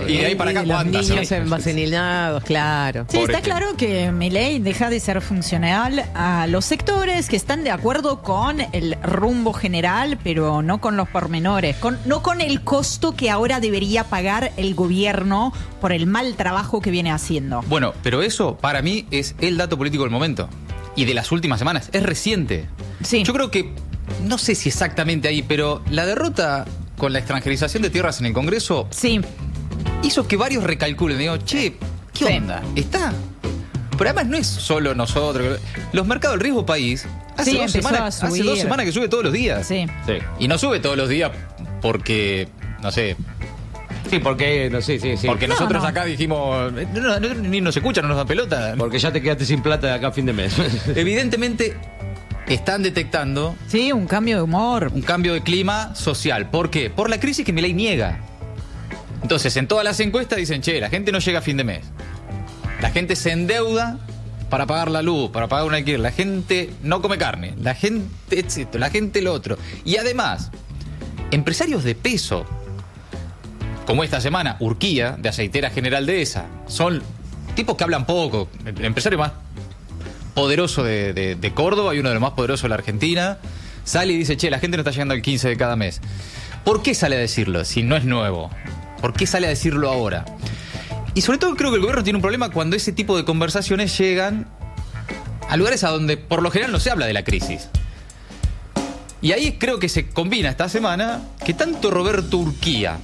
Y de ahí para acá, los ¿cuántas? niños envaselinados, claro. Sí, está ejemplo. claro que Milei deja de ser funcional a los sectores que están de acuerdo con el rumbo general, pero no con los pormenores, no con el costo que ahora debería pagar el gobierno por el mal trabajo que viene haciendo. Bueno, pero eso para mí es el dato político del momento. Y de las últimas semanas. Es reciente. Sí. Yo creo que, no sé si exactamente ahí, pero la derrota con la extranjerización de tierras en el Congreso Sí, hizo que varios recalculen. Digo, che, ¿qué Sí. onda? ¿Está? Pero además no es solo nosotros. Los mercados del riesgo país hace, Sí, 2 empezó semanas, a hace subir. 2 semanas que sube todos los días. sí. Sí. Y no sube todos los días porque, no sé, Sí, porque, no sé, sí. porque No, nosotros no. acá dijimos, ni nos escuchan, no nos dan pelota. Porque ya te quedaste sin plata de acá a fin de mes. Evidentemente están detectando Sí, un cambio de humor. un cambio de clima social. ¿Por qué? Por la crisis que Milei niega. Entonces, en todas las encuestas dicen, che, la gente no llega a fin de mes. La gente se endeuda para pagar la luz, para pagar un alquiler. La gente no come carne. La gente, etcétera. La gente lo otro. Y además, empresarios de peso, como esta semana, Urquía, de Aceitera General Dehesa, son tipos que hablan poco. El empresario más poderoso de Córdoba y uno de los más poderosos de la Argentina, sale y dice, che, la gente no está llegando al 15 de cada mes. ¿Por qué sale a decirlo si no es nuevo? ¿Por qué sale a decirlo ahora? Y sobre todo creo que el gobierno tiene un problema cuando ese tipo de conversaciones llegan a lugares a donde por lo general no se habla de la crisis. Y ahí creo que se combina esta semana que tanto Roberto Urquía,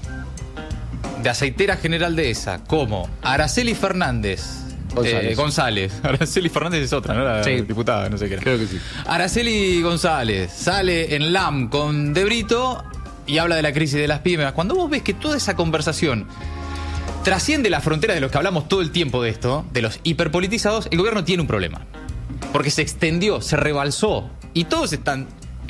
de Aceitera General Dehesa, como Araceli Fernández González. Araceli Fernández es otra, ¿no? La Sí. diputada, no sé qué era. Creo que sí. Araceli González sale en LAM con De Brito y habla de la crisis de las pymes. Cuando vos ves que toda esa conversación trasciende las fronteras de los que hablamos todo el tiempo de esto, de los hiperpolitizados, el gobierno tiene un problema. Porque se extendió, se rebalsó y todos están...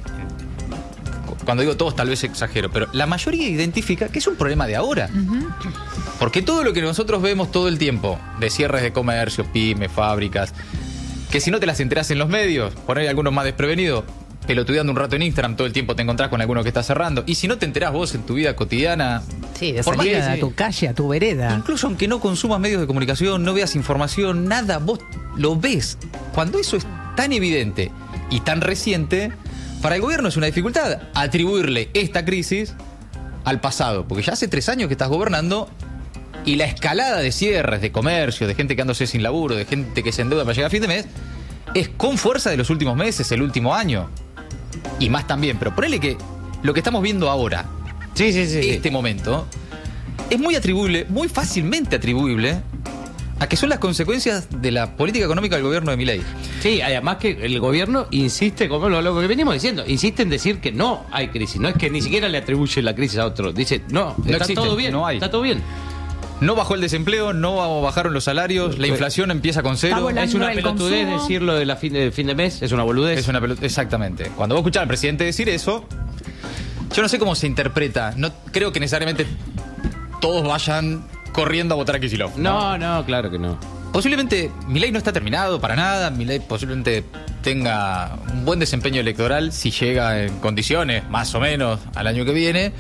Cuando digo todos tal vez exagero, pero la mayoría identifica que es un problema de ahora. Porque todo lo que nosotros vemos todo el tiempo, de cierres de comercios, pymes, fábricas, que si no te las enterás en los medios, por ahí algunos más desprevenidos, pelotudeando un rato en Instagram, todo el tiempo te encontrás con alguno que está cerrando. Y si no te enterás vos en tu vida cotidiana... Sí, de por más salir que a sí, tu calle, a tu vereda. incluso aunque no consumas medios de comunicación, no veas información, nada, vos lo ves. Cuando eso es tan evidente y tan reciente, para el gobierno es una dificultad atribuirle esta crisis al pasado. Porque ya hace 3 años que estás gobernando y la escalada de cierres, de comercio, de gente quedándose sin laburo, de gente que se endeuda para llegar a fin de mes, es con fuerza de los últimos meses, el último año. Y más también. Pero ponele que lo que estamos viendo ahora, Sí. este momento, es muy atribuible, muy fácilmente atribuible a que son las consecuencias de la política económica del gobierno de Milei. Sí, además que el gobierno insiste, como lo que venimos diciendo, insiste en decir que no hay crisis. No es que ni siquiera le atribuye la crisis a otro. Dice, no está existe, todo bien, no hay. está todo bien. No bajó el desempleo, no bajaron los salarios, la inflación empieza con Está cero. volando. Es una el pelotudez consumo. decirlo de la fin de mes, es una boludez. Es una pelota, exactamente. Cuando vos escuchás al presidente decir eso, yo no sé cómo se interpreta. No creo que necesariamente todos vayan corriendo a votar a Kicillof. No, claro que no. Posiblemente Milei no está terminado para nada. Milei posiblemente tenga un buen desempeño electoral si llega en condiciones, más o menos, al año que viene.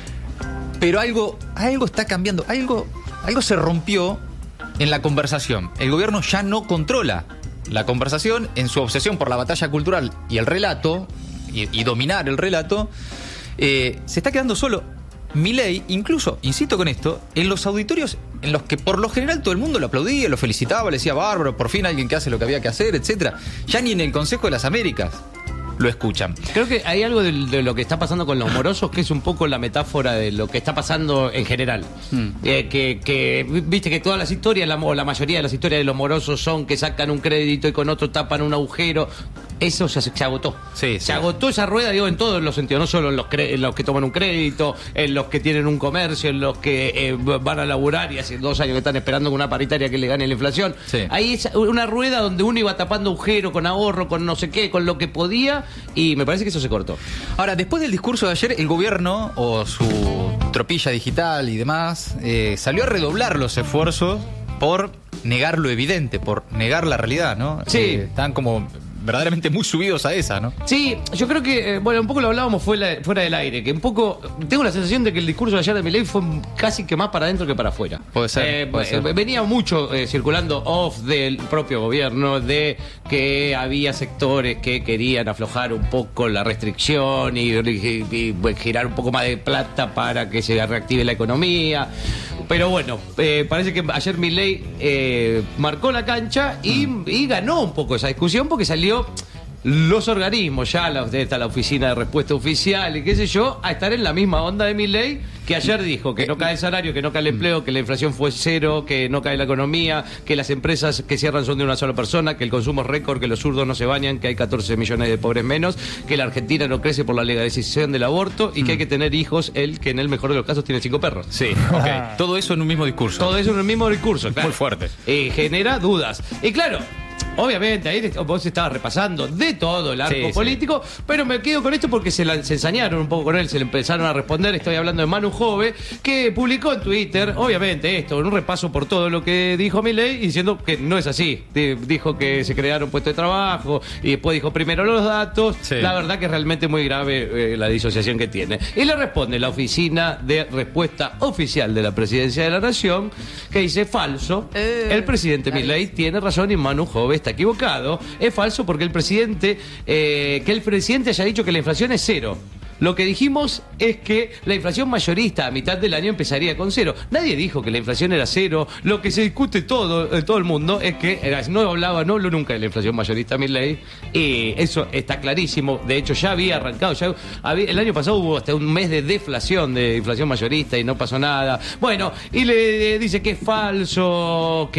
Pero algo está cambiando. Algo se rompió en la conversación. El gobierno ya no controla la conversación en su obsesión por la batalla cultural y el relato, y dominar el relato. Se está quedando solo. Milei, incluso, insisto con esto, en los auditorios en los que por lo general todo el mundo lo aplaudía, lo felicitaba, le decía bárbaro, por fin alguien que hace lo que había que hacer, etcétera. Ya ni en el Consejo de las Américas lo escuchan. Creo que hay algo de lo que está pasando con los morosos que es un poco la metáfora de lo que está pasando en general. Que viste que todas las historias, la mayoría de las historias de los morosos son que sacan un crédito y con otro tapan un agujero. Eso se agotó. Sí, Se sí. agotó esa rueda, digo, en todos los sentidos, no solo en los que toman un crédito, en los que tienen un comercio, en los que van a laburar y hace 2 años que están esperando con una paritaria que le gane la inflación. Sí. Ahí es una rueda donde uno iba tapando agujero con ahorro, con no sé qué, con lo que podía, y me parece que eso se cortó. Ahora, después del discurso de ayer, el gobierno, o su tropilla digital y demás, salió a redoblar los esfuerzos por negar lo evidente, por negar la realidad, ¿no? Sí. Están como verdaderamente muy subidos a esa, ¿no? Sí, yo creo que, bueno, un poco lo hablábamos fuera del aire, que un poco, tengo la sensación de que el discurso de ayer de Milei fue casi que más para adentro que para afuera. Puede ser. Venía mucho circulando off del propio gobierno, de que había sectores que querían aflojar un poco la restricción y girar un poco más de plata para que se reactive la economía. Pero bueno, parece que ayer Milei marcó la cancha y ganó un poco esa discusión porque salió los organismos, ya está la oficina de respuesta oficial y qué sé yo, a estar en la misma onda de Milei, que ayer dijo que no cae el salario, que no cae el empleo, que la inflación fue cero, que no cae la economía, que las empresas que cierran son de una sola persona, que el consumo es récord, que los zurdos no se bañan, que hay 14 millones de pobres menos, que la Argentina no crece por la legalización del aborto y que hay que tener hijos, él que en el mejor de los casos tiene 5 perros. Sí, ok. Todo eso en un mismo discurso. Todo eso en el mismo discurso, claro. Muy fuerte. Genera dudas. Y claro, obviamente, ahí vos estabas repasando de todo el arco político, pero me quedo con esto porque se ensañaron un poco con él, se le empezaron a responder. Estoy hablando de Manu Jove, que publicó en Twitter, obviamente esto, un repaso por todo lo que dijo Milei, diciendo que no es así. Dijo que se crearon puestos de trabajo y después dijo primero los datos. Sí. La verdad que es realmente muy grave la disociación que tiene. Y le responde la oficina de respuesta oficial de la Presidencia de la Nación, que dice falso. El presidente Milei tiene razón y Manu Jove está equivocado. Es falso porque el presidente haya dicho que la inflación es cero. Lo que dijimos es que la inflación mayorista a mitad del año empezaría con cero. Nadie dijo que la inflación era cero. Lo que se discute todo el mundo es que no habló nunca de la inflación mayorista Milei. Y eso está clarísimo. De hecho, ya había arrancado. El año pasado hubo hasta un mes de deflación de inflación mayorista y no pasó nada. Bueno, y le dice que es falso,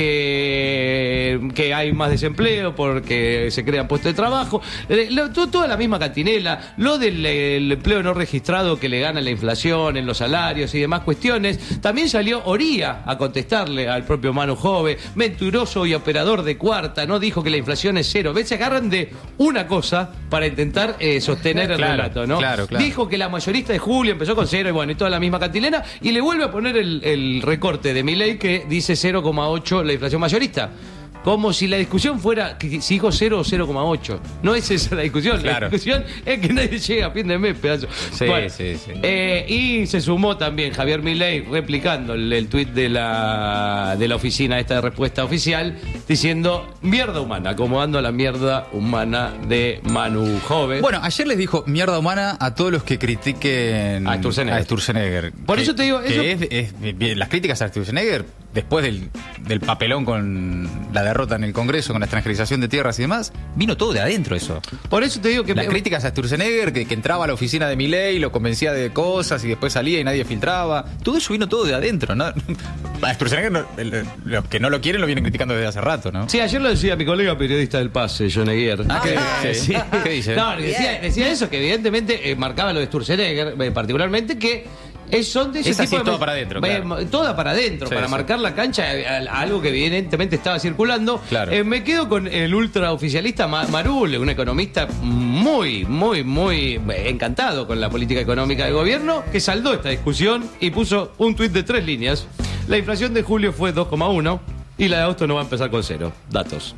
que hay más desempleo porque se crean puestos de trabajo. Toda la misma cantinela. Lo del empleo no registrado que le gana la inflación en los salarios y demás cuestiones. También salió Oría a contestarle al propio Manu Jove, mentiroso y operador de cuarta, no dijo que la inflación es cero. ¿Ves? Se agarran de una cosa para intentar sostener el relato, ¿no? Claro. Dijo que la mayorista de julio empezó con cero y bueno, y toda la misma cantilena, y le vuelve a poner el recorte de Milei que dice 0,8 la inflación mayorista. Como si la discusión fuera si dijo 0 o 0,8. No es esa la discusión. Claro. La discusión es que nadie llega a fin de mes, pedazo. Sí, bueno, sí. Y se sumó también Javier Milei replicando el tuit de la oficina esta de respuesta oficial, diciendo mierda humana, acomodando a la mierda humana de Manu Jove. Bueno, ayer les dijo mierda humana a todos los que critiquen a Sturzenegger. Por eso te digo, las críticas a Sturzenegger, después del papelón con la derrota en el Congreso, con la extranjerización de tierras y demás, vino todo de adentro eso. Por eso te digo que las críticas a Sturzenegger, que entraba a la oficina de Milei, lo convencía de cosas y después salía y nadie filtraba. Todo eso vino todo de adentro, ¿no? A Sturzenegger, los que no lo quieren lo vienen criticando desde hace rato, ¿no? Sí, ayer lo decía mi colega periodista del Pase, John Eguier. ¿Qué dice? No, decía eso, que evidentemente marcaba lo de Sturzenegger, particularmente, que son de ese tipo de... toda para adentro, claro. Toda para adentro, para marcar la cancha a algo que evidentemente estaba circulando. Claro. Me quedo con el ultraoficialista Marul, un economista muy encantado con la política económica del gobierno, que saldó esta discusión y puso un tuit de 3 líneas. La inflación de julio fue 2,1 y la de agosto no va a empezar con 0. Datos.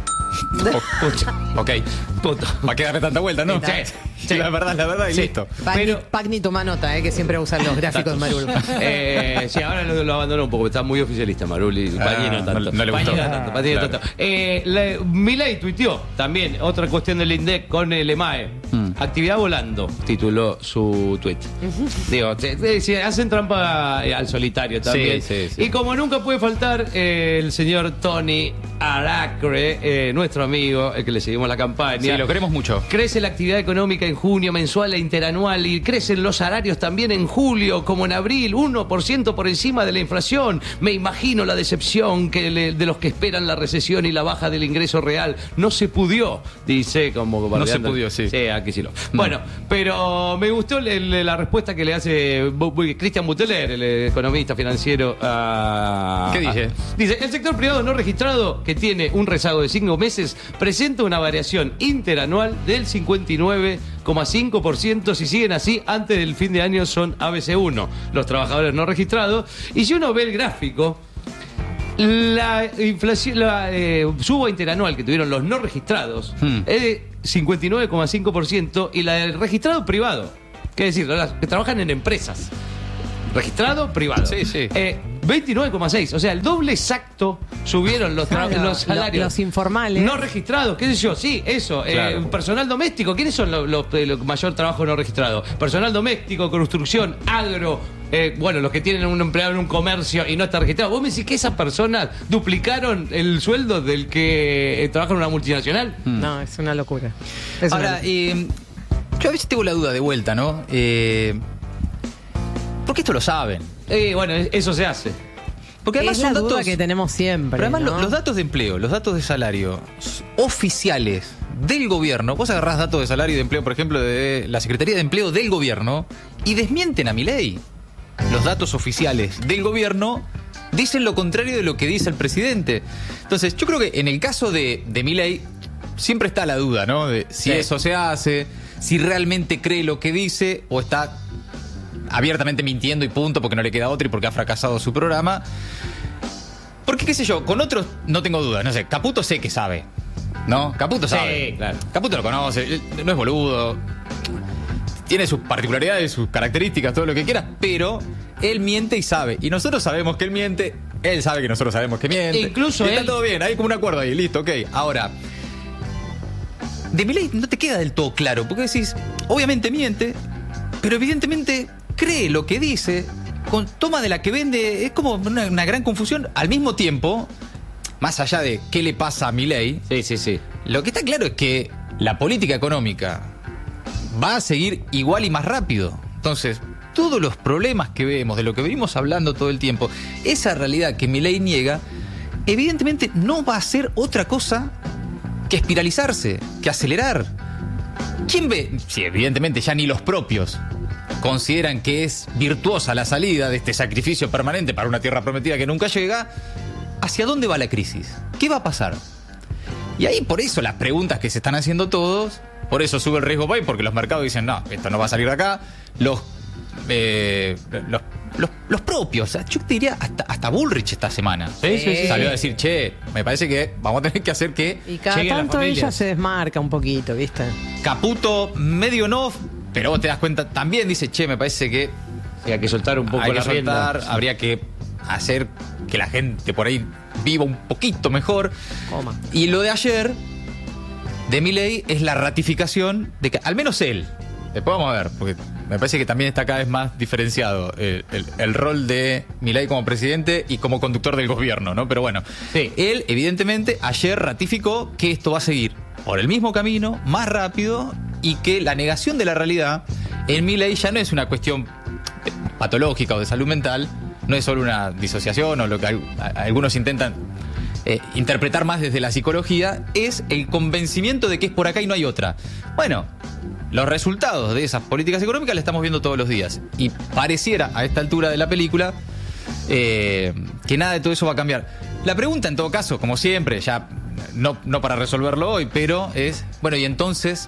Ok. Punto. Va a quedarme tanta vuelta, ¿no? Sí. La verdad y listo. Pagni toma nota, que siempre usan los gráficos de Marul. Sí, ahora lo abandonó un poco, está muy oficialista Marul y Pagni no tanto. No le gustó. Tanto. Milei tuiteó también otra cuestión del INDEC con el EMAE. Actividad volando, tituló su tuit. Digo, hacen trampa al solitario también. Sí. Y como nunca puede faltar el señor Tony Aracre, nuestro amigo, el que le seguimos la campaña. Sí, lo queremos mucho. Crece la actividad económica en junio, mensual e interanual, y crecen los salarios también en julio, como en abril, 1% por encima de la inflación. Me imagino la decepción de los que esperan la recesión y la baja del ingreso real. No se pudió, dice como... No se pudió, sí. Sí, aquí sí lo. Bueno, pero me gustó la respuesta que le hace Cristian Buteler, el economista financiero. ¿Qué dice? Dice, el sector privado no registrado, que tiene un rezago de 5 meses, presenta una variación interanual del 59,5%. Si siguen así, antes del fin de año son ABC1, los trabajadores no registrados. Y si uno ve el gráfico, la inflación, suba interanual que tuvieron los no registrados es de 59,5% y la del registrado privado. ¿Qué decir? Las que trabajan en empresas. Registrado privado. Sí, sí. 29,6. O sea, el doble exacto subieron los salarios. Los informales. No registrados, qué sé yo, sí, eso. Claro. Personal doméstico, ¿quiénes son los mayor trabajo no registrado? Personal doméstico, construcción, agro. Bueno, los que tienen un empleado en un comercio y no está registrado. ¿Vos me decís que esas personas duplicaron el sueldo del que trabaja en una multinacional? No, es una locura. Es Ahora, una- yo a veces tengo la duda de vuelta, ¿no? Porque esto lo saben. Bueno, eso se hace. Porque además es la son duda datos que tenemos siempre. Pero además ¿no? los datos de empleo, los datos de salario oficiales del gobierno, vos agarrás datos de salario y de empleo, por ejemplo, de la Secretaría de Empleo del gobierno y desmienten a Milei. Los datos oficiales del gobierno dicen lo contrario de lo que dice el presidente. Entonces, yo creo que en el caso de Milei siempre está la duda, ¿no? De si Sí. eso se hace, si realmente cree lo que dice o está abiertamente mintiendo y punto, porque no le queda otra y porque ha fracasado su programa. Porque, qué sé yo, con otros no tengo dudas. No sé, Caputo sé que sabe, ¿no? Caputo sabe. Sí, claro. Caputo lo conoce, no es boludo. Tiene sus particularidades, sus características, todo lo que quieras, pero él miente y sabe. Y nosotros sabemos que él miente, él sabe que nosotros sabemos que miente. Incluso Y está él- todo bien, hay como un acuerdo ahí, listo, ok. Ahora, de Milei no te queda del todo claro, porque decís, obviamente miente, pero evidentemente cree lo que dice, con toma de la que vende, es como una gran confusión. Al mismo tiempo, más allá de qué le pasa a Milei, Sí, sí, sí. lo que está claro es que la política económica va a seguir igual y más rápido. Entonces, todos los problemas que vemos, de lo que venimos hablando todo el tiempo, esa realidad que Milei niega, evidentemente no va a ser otra cosa que espiralizarse, que acelerar. ¿Quién ve? Sí, evidentemente ya ni los propios consideran que es virtuosa la salida de este sacrificio permanente para una tierra prometida que nunca llega. ¿Hacia dónde va la crisis? ¿Qué va a pasar? Y ahí por eso las preguntas que se están haciendo todos, por eso sube el riesgo país, porque los mercados dicen, no, esto no va a salir de acá. Los propios, o sea, yo te diría hasta Bullrich esta semana. Sí, sí, sí. Salió a decir, che, me parece que vamos a tener que hacer que Y cada Llegue a las tanto ella familias. se desmarca un poquito, ¿viste? Caputo medio no, pero vos te das cuenta, también dice, che, me parece que Sí, hay que soltar un poco hay que la rienda. soltar, habría que hacer que la gente por ahí viva un poquito mejor. Coma. Y lo de ayer de Milei es la ratificación de que, al menos él, después vamos a ver, porque me parece que también está cada vez más diferenciado el rol de Milei como presidente y como conductor del gobierno, ¿no? Pero bueno, Sí. él evidentemente ayer ratificó que esto va a seguir por el mismo camino, más rápido, y que la negación de la realidad en Milei ya no es una cuestión patológica o de salud mental, no es solo una disociación o lo que algunos intentan interpretar más desde la psicología, es el convencimiento de que es por acá y no hay otra. Bueno, los resultados de esas políticas económicas las estamos viendo todos los días. Y pareciera a esta altura de la película que nada de todo eso va a cambiar. La pregunta en todo caso, como siempre, ya no para resolverlo hoy, pero es, bueno, ¿y entonces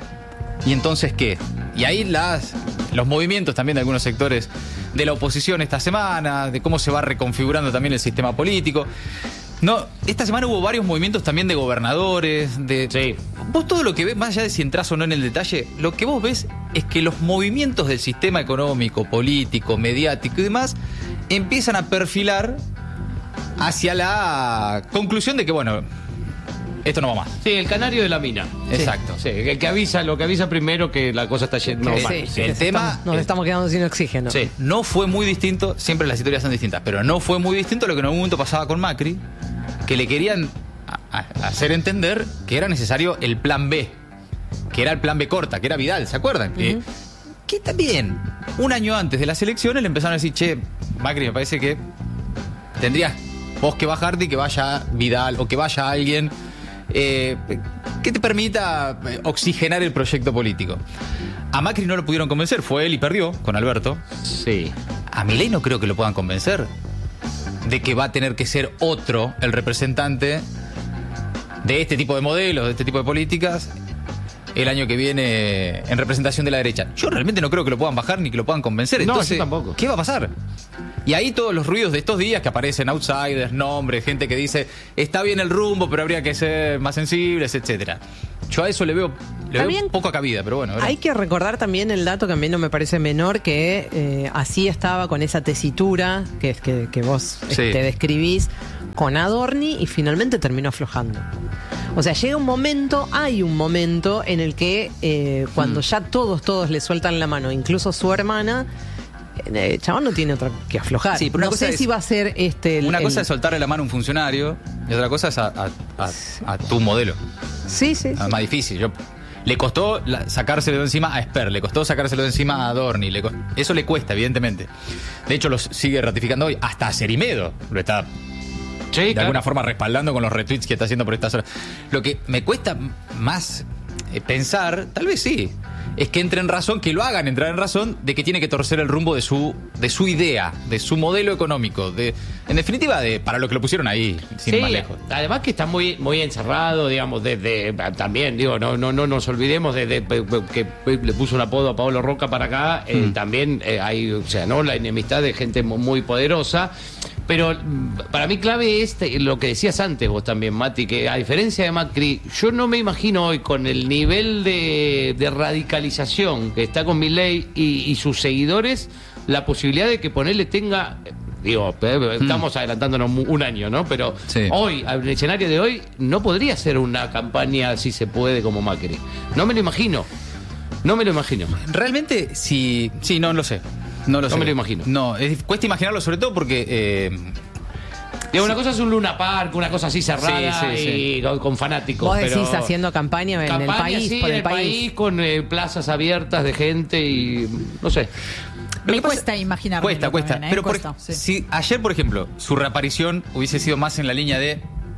qué? Y ahí los movimientos también de algunos sectores de la oposición esta semana, de cómo se va reconfigurando también el sistema político. No, esta semana hubo varios movimientos también de gobernadores, Sí. Vos todo lo que ves, más allá de si entras o no en el detalle, lo que vos ves es que los movimientos del sistema económico, político, mediático y demás empiezan a perfilar hacia la conclusión de que, bueno, esto no va más. Sí, el canario de la mina. Exacto. Sí, el que avisa, lo que avisa primero que la cosa está yendo Sí, mal. sí, el que tema nos es- estamos quedando sin oxígeno. Sí. No fue muy distinto, siempre las historias son distintas, pero no fue muy distinto a lo que en algún momento pasaba con Macri, que le querían hacer entender que era necesario el plan B, que era el plan B corta, que era Vidal, ¿se acuerdan? Que también, un año antes de las elecciones le empezaron a decir, che, Macri, me parece que tendrías vos que bajarte y que vaya Vidal o que vaya alguien que te permita oxigenar el proyecto político. A Macri no lo pudieron convencer, fue él y perdió con Alberto. Sí. A Milei no creo que lo puedan convencer de que va a tener que ser otro el representante de este tipo de modelos, de este tipo de políticas, el año que viene en representación de la derecha. Yo realmente no creo que lo puedan bajar ni que lo puedan convencer. No, Entonces, yo tampoco. ¿qué va a pasar? Y ahí todos los ruidos de estos días que aparecen outsiders, nombres, gente que dice, está bien el rumbo, pero habría que ser más sensibles, etcétera. Yo a eso le veo También poca cabida, pero bueno. Hay que recordar también el dato que a mí no me parece menor, que así estaba con esa tesitura que vos Sí. te describís con Adorni y finalmente terminó aflojando. O sea, hay un momento en el que cuando ya todos le sueltan la mano, incluso su hermana, el chabón no tiene otra que aflojar. Sí, pero una no cosa sé es- si va a ser Una cosa es soltarle la mano a un funcionario y otra cosa es a tu modelo. Sí. Es más difícil. Le costó sacárselo de encima a Esper, le costó sacárselo de encima a Adorni. Eso le cuesta, evidentemente. De hecho, lo sigue ratificando hoy. Hasta Cerimedo lo está Sí, de alguna forma respaldando con los retweets que está haciendo por estas horas. Lo que me cuesta más pensar, tal vez sí, es que entre en razón, que lo hagan entrar en razón de que tiene que torcer el rumbo de su idea, de su modelo económico, en definitiva, para lo que lo pusieron ahí, sin ir más lejos. Además que está muy encerrado, digamos, también, digo, no nos olvidemos que le puso un apodo a Pablo Roca para acá, también hay, o sea, ¿no? La enemistad de gente muy poderosa. Pero para mí clave es lo que decías antes vos también, Mati, que a diferencia de Macri, yo no me imagino hoy con el nivel de radicalización que está con Milei y sus seguidores, la posibilidad de que ponerle tenga... Digo, estamos adelantándonos un año, ¿no? Pero Sí. hoy, al escenario de hoy, no podría ser una campaña si se puede como Macri. No me lo imagino. Realmente, sí, no lo sé. No lo sé. me lo imagino. No, cuesta imaginarlo, sobre todo porque... Digo, una cosa es un Luna Park, una cosa así cerrada Sí. y con fanáticos. Vos pero decís haciendo campaña en el país, sí, por en el país. con plazas abiertas de gente y no sé. Lo Me que pasa- cuesta imaginarlo. Cuesta. También, Pero cuesta, sí. si ayer, por ejemplo, su reaparición hubiese sido más en la línea de...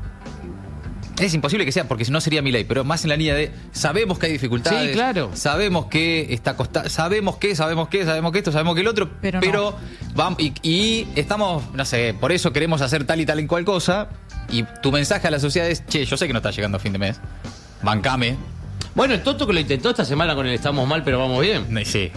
Es imposible que sea, porque si no sería Milei, pero más en la línea de sabemos que hay dificultades, Sí, claro. sabemos que está sabemos que esto, sabemos que el otro, Pero pero vamos, y estamos, no sé, por eso queremos hacer tal y tal en cual cosa, y tu mensaje a la sociedad es, che, yo sé que no está llegando a fin de mes, bancame. Bueno, el Toto que lo intentó esta semana con el estamos mal, pero vamos bien. Sí,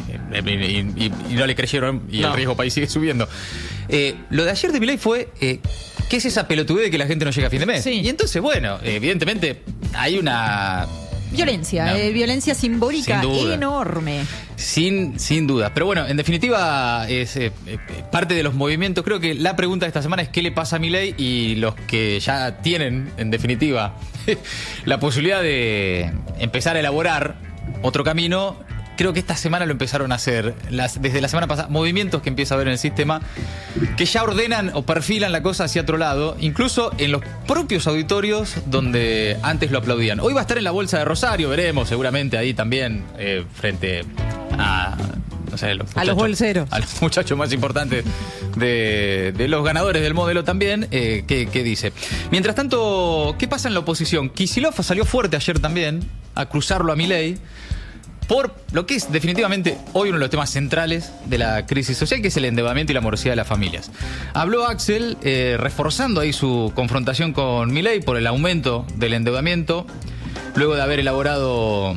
y no le creyeron y No. el riesgo país sigue subiendo. Lo de ayer de Milei fue, ¿qué es esa pelotudez de que la gente no llega a fin de mes? Sí. Y entonces, bueno, evidentemente hay una... Violencia, No. Violencia simbólica Sin duda. enorme. Sin duda. Pero bueno, en definitiva, es parte de los movimientos. Creo que la pregunta de esta semana es qué le pasa a Milei y los que ya tienen, en definitiva, la posibilidad de empezar a elaborar otro camino. Creo que esta semana lo empezaron a hacer, desde la semana pasada, movimientos que empieza a haber en el sistema, que ya ordenan o perfilan la cosa hacia otro lado, incluso en los propios auditorios donde antes lo aplaudían. Hoy va a estar en la Bolsa de Rosario, veremos seguramente ahí también, frente a... No sé, A los bolseros. A los muchachos más importantes de los ganadores del modelo también, ¿qué dice? Mientras tanto, ¿qué pasa en la oposición? Kicillof salió fuerte ayer también a cruzarlo a Milei por lo que es definitivamente hoy uno de los temas centrales de la crisis social, que es el endeudamiento y la morosidad de las familias. Habló Axel reforzando ahí su confrontación con Milei por el aumento del endeudamiento, luego de haber elaborado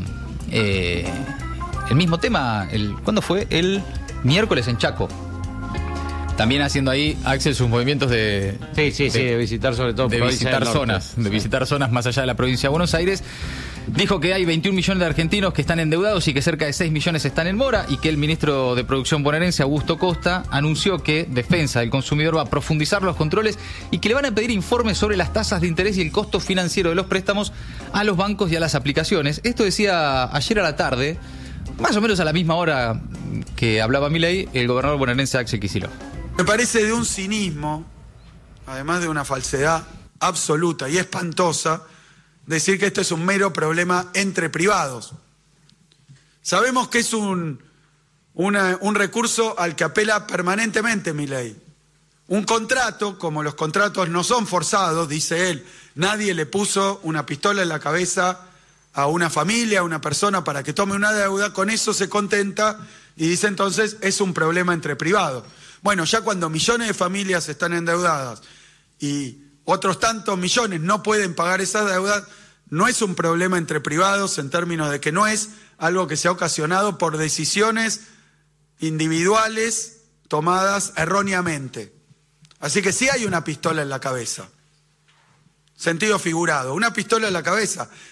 el mismo tema, ¿cuándo fue? El miércoles en Chaco. También haciendo ahí, Axel, sus movimientos de visitar sobre todo de provincia visitar del norte. zonas, de visitar zonas más allá de la provincia de Buenos Aires. Dijo que hay 21 millones de argentinos que están endeudados y que cerca de 6 millones están en mora, y que el ministro de Producción bonaerense, Augusto Costa, anunció que Defensa del Consumidor va a profundizar los controles y que le van a pedir informes sobre las tasas de interés y el costo financiero de los préstamos a los bancos y a las aplicaciones. Esto decía ayer a la tarde, más o menos a la misma hora que hablaba Milei, el gobernador bonaerense Axel Kicillof. Me parece de un cinismo, además de una falsedad absoluta y espantosa, decir que esto es un mero problema entre privados. Sabemos que es un recurso al que apela permanentemente Milei. Un contrato, como los contratos no son forzados, dice él, nadie le puso una pistola en la cabeza a una familia, a una persona para que tome una deuda, con eso se contenta y dice entonces es un problema entre privados. Bueno, ya cuando millones de familias están endeudadas y otros tantos millones no pueden pagar esas deudas, no es un problema entre privados en términos de que no es algo que se ha ocasionado por decisiones individuales tomadas erróneamente. Así que sí hay una pistola en la cabeza. Sentido figurado, una pistola en la cabeza.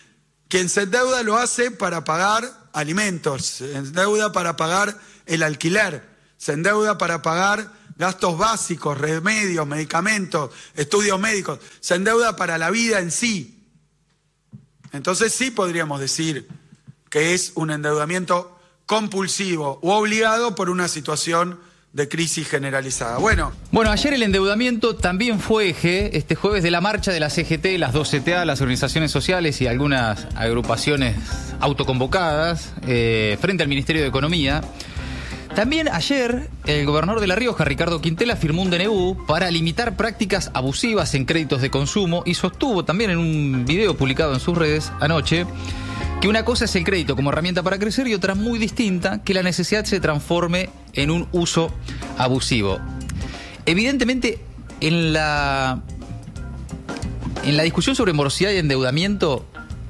Quien se endeuda lo hace para pagar alimentos, se endeuda para pagar el alquiler, se endeuda para pagar gastos básicos, remedios, medicamentos, estudios médicos, se endeuda para la vida en sí. Entonces sí podríamos decir que es un endeudamiento compulsivo u obligado por una situación de crisis generalizada. Bueno, ayer el endeudamiento también fue eje, este jueves, de la marcha de la CGT, las dos CTA, las organizaciones sociales y algunas agrupaciones autoconvocadas frente al Ministerio de Economía. También ayer el gobernador de La Rioja, Ricardo Quintela, firmó un DNU para limitar prácticas abusivas en créditos de consumo y sostuvo también en un video publicado en sus redes anoche que una cosa es el crédito como herramienta para crecer y otra muy distinta, que la necesidad se transforme en un uso abusivo. Evidentemente, en la discusión sobre morosidad y endeudamiento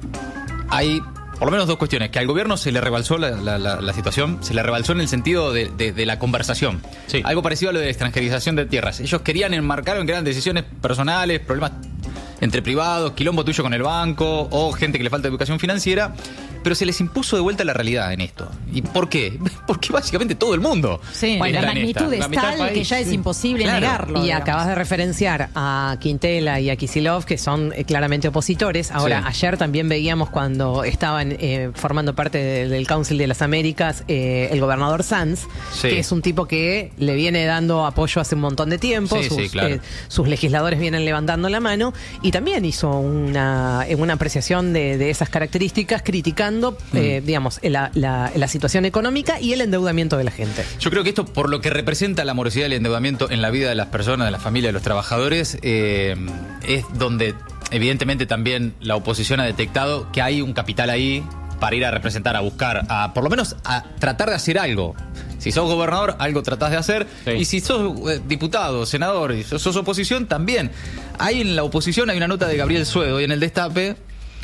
hay por lo menos dos cuestiones. Que al gobierno se le rebalsó la situación, se le rebalsó en el sentido de la conversación. Sí. Algo parecido a lo de la extranjerización de tierras. Ellos querían enmarcar en que eran decisiones personales, problemas entre privados, quilombo tuyo con el banco o gente que le falta educación financiera, pero se les impuso de vuelta la realidad en esto. ¿Y por qué? Porque básicamente todo el mundo. Sí, Bueno, la está en magnitud esta. es tal que ya es imposible Claro. negarlo. Y digamos. acabas de referenciar a Quintela y a Kicillof, que son claramente opositores. Ahora, Sí. ayer también veíamos cuando estaban formando parte del Council de las Américas el gobernador Sanz, Sí. que es un tipo que le viene dando apoyo hace un montón de tiempo. Sí, sí, claro. Sus legisladores vienen levantando la mano y también hizo una apreciación de esas características, criticando, digamos, la situación económica y el endeudamiento de la gente. Yo creo que esto, por lo que representa la morosidad y el endeudamiento en la vida de las personas, de la familia, de los trabajadores, es donde evidentemente también la oposición ha detectado que hay un capital ahí para ir a representar, a buscar, a por lo menos a tratar de hacer algo. Si sos gobernador, algo tratás de hacer. Sí. Y si sos diputado, senador, y sos oposición, también. Hay en la oposición, hay una nota de Gabriel Suedo y en el Destape,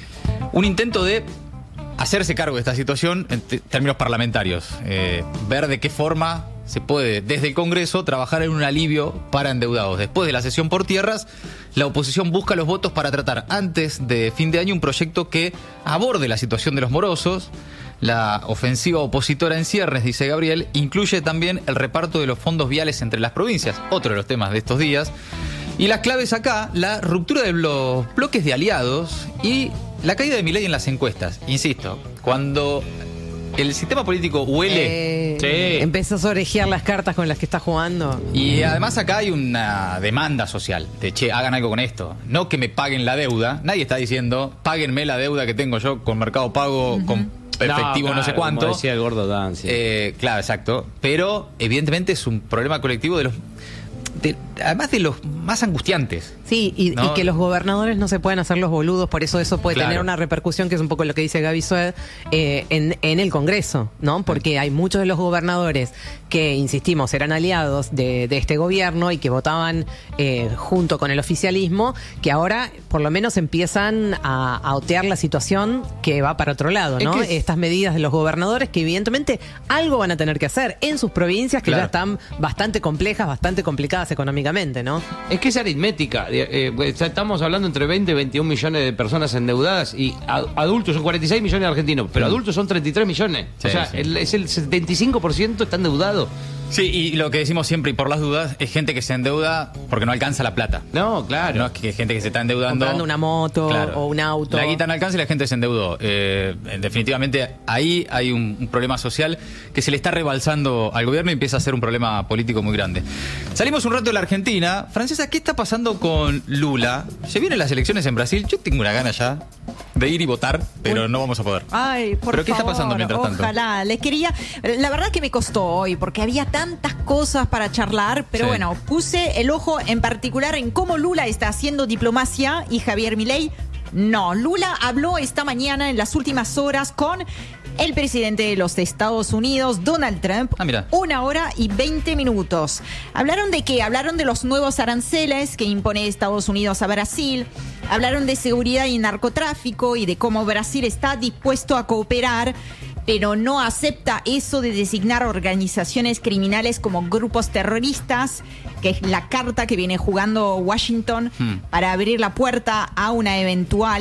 un intento de hacerse cargo de esta situación en términos parlamentarios. Ver de qué forma se puede, desde el Congreso, trabajar en un alivio para endeudados. Después de la sesión por tierras, la oposición busca los votos para tratar antes de fin de año un proyecto que aborde la situación de los morosos. La ofensiva opositora en ciernes, dice Gabriel, incluye también el reparto de los fondos viales entre las provincias, otro de los temas de estos días. Y las claves acá, la ruptura de los bloques de aliados y la caída de Milei en las encuestas. Insisto, cuando el sistema político huele... Sí. Empezás a orejear las cartas con las que estás jugando. Y además acá hay una demanda social de, che, hagan algo con esto. No que me paguen la deuda. Nadie está diciendo, páguenme la deuda que tengo yo con Mercado Pago, con efectivo no sé cuánto. Como decía el gordo Dan, sí. Claro, exacto. Pero evidentemente es un problema colectivo de los... además de los más angustiantes. Sí, y ¿No? que los gobernadores no se pueden hacer los boludos, por eso puede Claro. tener una repercusión, que es un poco lo que dice Gaby Sued, en el Congreso, ¿no? Porque hay muchos de los gobernadores que, insistimos, eran aliados de este gobierno y que votaban junto con el oficialismo, que ahora por lo menos empiezan a otear la situación que va para otro lado, ¿no? Es que- Estas medidas de los gobernadores que evidentemente algo van a tener que hacer en sus provincias, que Claro. ya están bastante complejas, bastante complicadas económicamente, ¿no? Es que es aritmética. Estamos hablando entre 20 y 21 millones de personas endeudadas y adultos son 46 millones de argentinos, pero adultos son 33 millones. Sí, o sea, sí. es el 75% está endeudado. Sí, y lo que decimos siempre, y por las dudas, es gente que se endeuda porque no alcanza la plata. No, claro. No es que gente que se está endeudando. Comprando una moto o un auto. La guita no alcanza y la gente se endeudó. Definitivamente ahí hay un problema social que se le está rebalsando al gobierno y empieza a ser un problema político muy grande. Salimos un rato de la Argentina. Francesa, ¿qué está pasando con Lula? Se vienen las elecciones en Brasil. Yo tengo una gana ya de ir y votar, pero no vamos a poder. Ay, por ¿Pero qué está favor, pasando mientras tanto? Ojalá. Les quería. La verdad que me costó hoy porque había tantas cosas para charlar, pero Sí. bueno, puse el ojo en particular en cómo Lula está haciendo diplomacia y Javier Milei. No, Lula habló esta mañana en las últimas horas con el presidente de los Estados Unidos, Donald Trump. Ah, mira. 1 hora y 20 minutos. ¿Hablaron de qué? Hablaron de los nuevos aranceles que impone Estados Unidos a Brasil. Hablaron de seguridad y narcotráfico y de cómo Brasil está dispuesto a cooperar, pero no acepta eso de designar organizaciones criminales como grupos terroristas, que es la carta que viene jugando Washington para abrir la puerta a una eventual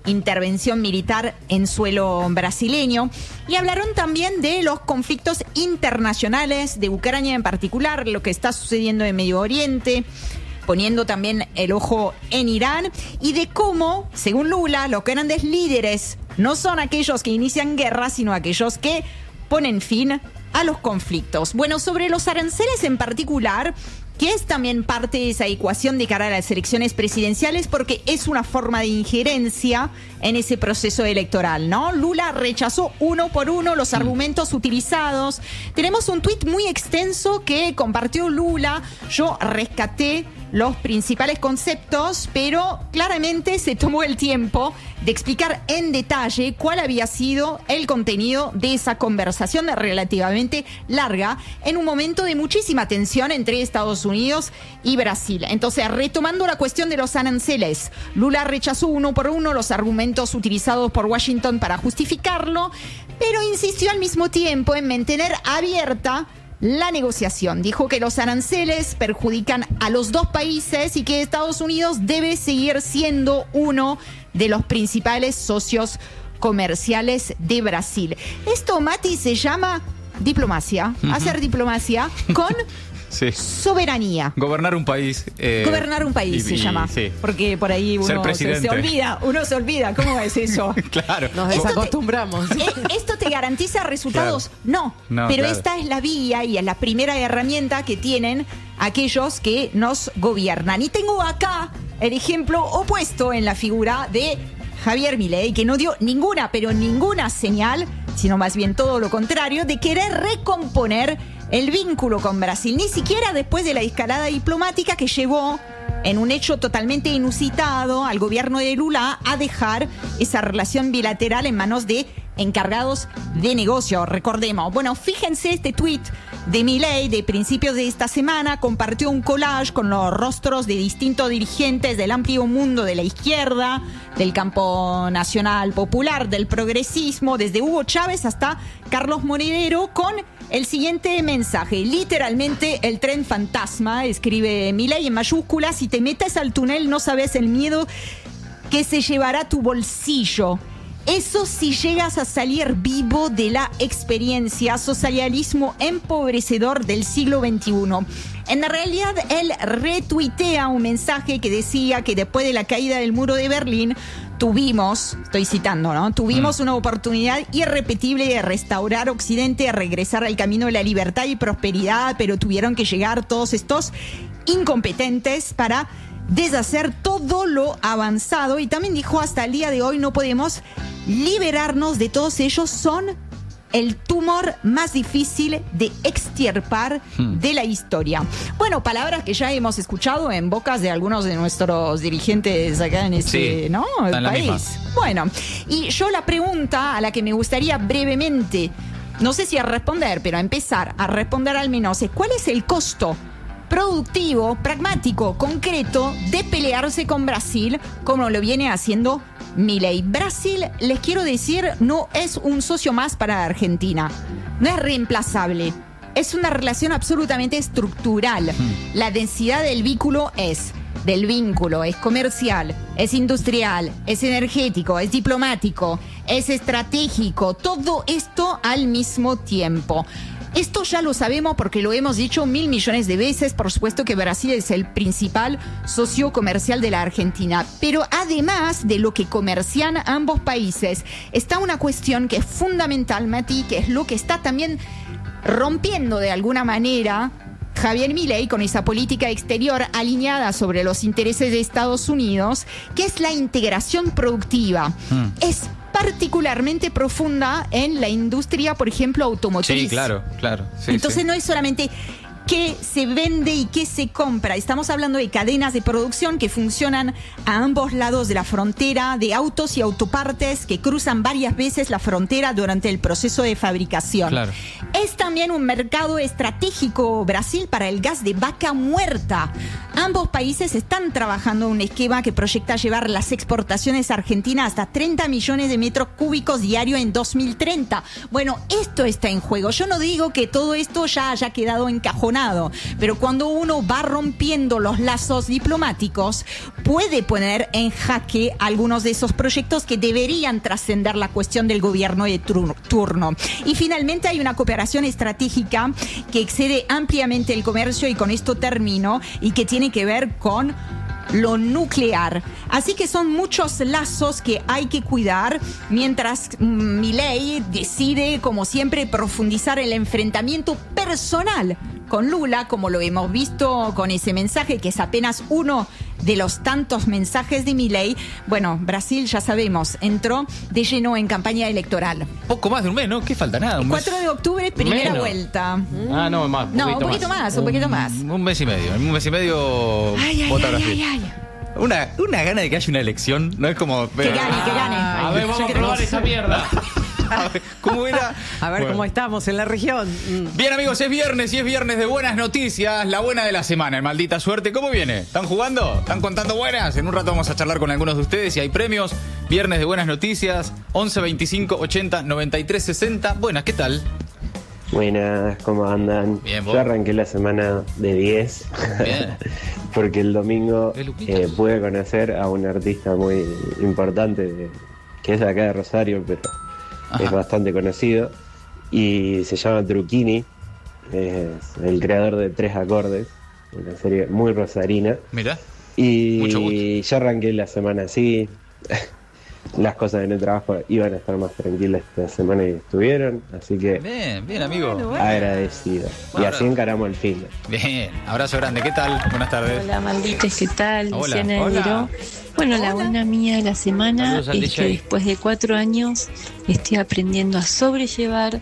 intervención militar en suelo brasileño. Y hablaron también de los conflictos internacionales, de Ucrania en particular, lo que está sucediendo en Medio Oriente, poniendo también el ojo en Irán, y de cómo, según Lula, los grandes líderes no son aquellos que inician guerras, sino aquellos que ponen fin a los conflictos. Bueno, sobre los aranceles en particular, que es también parte de esa ecuación de cara a las elecciones presidenciales, porque es una forma de injerencia en ese proceso electoral, ¿no? Lula rechazó uno por uno los argumentos utilizados. Tenemos un tuit muy extenso que compartió Lula. Yo rescaté los principales conceptos, pero claramente se tomó el tiempo de explicar en detalle cuál había sido el contenido de esa conversación relativamente larga en un momento de muchísima tensión entre Estados Unidos y Brasil. Entonces, retomando la cuestión de los aranceles, Lula rechazó uno por uno los argumentos utilizados por Washington para justificarlo, pero insistió al mismo tiempo en mantener abierta la negociación. Dijo que los aranceles perjudican a los dos países y que Estados Unidos debe seguir siendo uno de los principales socios comerciales de Brasil. Esto, Mati, se llama diplomacia. Hacer diplomacia con Sí. soberanía. Gobernar un país. Gobernar un país se llama. Sí. Porque por ahí Ser uno presidente. se olvida. Uno se olvida. ¿Cómo es eso? Claro. Nos Esto te- desacostumbramos. ¿Esto te garantiza resultados? Claro. No, No, pero claro. esta es la vía y es la primera herramienta que tienen aquellos que nos gobiernan. Y tengo acá el ejemplo opuesto en la figura de Javier Milei, que no dio ninguna, pero ninguna señal, sino más bien todo lo contrario, de querer recomponer el vínculo con Brasil. Ni siquiera después de la escalada diplomática que llevó, en un hecho totalmente inusitado, al gobierno de Lula a dejar esa relación bilateral en manos de encargados de negocio, recordemos. Bueno, fíjense este tuit de Milei de principios de esta semana. Compartió un collage con los rostros de distintos dirigentes del amplio mundo de la izquierda, del campo nacional popular, del progresismo, desde Hugo Chávez hasta Carlos Monedero, con el siguiente mensaje. Literalmente el tren fantasma, escribe Milei en mayúsculas: si te metes al túnel no sabes el miedo que se llevará tu bolsillo. Eso si llegas a salir vivo de la experiencia socialismo empobrecedor del siglo XXI. En realidad, él retuitea un mensaje que decía que después de la caída del muro de Berlín, tuvimos, estoy citando, ¿no? Tuvimos una oportunidad irrepetible de restaurar Occidente, regresar al camino de la libertad y prosperidad, pero tuvieron que llegar todos estos incompetentes para deshacer todo lo avanzado. Y también dijo, hasta el día de hoy no podemos liberarnos de todos ellos, son el tumor más difícil de extirpar de la historia. Bueno, palabras que ya hemos escuchado en bocas de algunos de nuestros dirigentes acá en este, Sí, ¿no? está en la país. misma. Bueno, y yo la pregunta a la que me gustaría brevemente, no sé si a responder, pero a empezar a responder al menos, es ¿cuál es el costo productivo, pragmático, concreto de pelearse con Brasil como lo viene haciendo Milei? Brasil, les quiero decir, no es un socio más para Argentina. No es reemplazable. Es una relación absolutamente estructural. La densidad del vínculo es comercial, es industrial, es energético, es diplomático, es estratégico. Todo esto al mismo tiempo. Esto ya lo sabemos porque lo hemos dicho 1.000 millones de veces. Por supuesto que Brasil es el principal socio comercial de la Argentina. Pero además de lo que comercian ambos países, está una cuestión que es fundamental, Mati, que es lo que está también rompiendo de alguna manera Javier Milei con esa política exterior alineada sobre los intereses de Estados Unidos, que es la integración productiva. Es particularmente profunda en la industria, por ejemplo, automotriz. Sí, claro. Sí, Entonces sí. no es solamente qué se vende y qué se compra. Estamos hablando de cadenas de producción que funcionan a ambos lados de la frontera, de autos y autopartes que cruzan varias veces la frontera durante el proceso de fabricación. Claro. Es también un mercado estratégico Brasil para el gas de vaca muerta. Ambos países están trabajando en un esquema que proyecta llevar las exportaciones a Argentina hasta 30 millones de metros cúbicos diarios en 2030. Bueno, esto está en juego. Yo no digo que todo esto ya haya quedado encajonado funcionado. Pero cuando uno va rompiendo los lazos diplomáticos, puede poner en jaque algunos de esos proyectos que deberían trascender la cuestión del gobierno de turno. Y finalmente hay una cooperación estratégica que excede ampliamente el comercio, y con esto termino, y que tiene que ver con lo nuclear. Así que son muchos lazos que hay que cuidar, mientras Milei decide, como siempre, profundizar el enfrentamiento personal con Lula, como lo hemos visto con ese mensaje, que es apenas uno de los tantos mensajes de Milei. Bueno, Brasil, ya sabemos, entró de lleno en campaña electoral. Poco más de un mes, ¿no? ¿Qué falta? Nada. El 4 de octubre, primera Menos. vuelta. Ah, no, más. No, un poquito más. Un mes y medio. En un mes y medio vota Brasil. Una gana de que haya una elección, no es como... Que gane. A ver, vamos a probar esa mierda. A ver, ¿cómo era? A ver cómo estamos en la región. Bien, amigos, es viernes y es viernes de buenas noticias, la buena de la semana, en Maldita Suerte. ¿Cómo viene? ¿Están jugando? ¿Están contando buenas? En un rato vamos a charlar con algunos de ustedes y hay premios. Viernes de buenas noticias, 11 25 80 93 60. Buenas, ¿qué tal? Buenas, ¿cómo andan? Bien, ¿vos? Yo arranqué la semana de 10 Bien. porque el domingo Lupita. pude conocer a un artista muy importante que es de acá de Rosario, pero Ajá. es bastante conocido y se llama Truquini, es el creador de Tres Acordes, una serie muy rosarina. Mirá. Mucho gusto. Y yo arranqué la semana así. Las cosas en el trabajo iban a estar más tranquilas esta semana y estuvieron, así que Bien, amigo. agradecido. Y así encaramos el fin. Bien, abrazo grande. ¿Qué tal? Buenas tardes. Hola, maldites, ¿qué tal? Hola. Luciana de Hola. Miró. Bueno, la buena mía de la semana Saludos al es que DJ. después de 4 años estoy aprendiendo a sobrellevar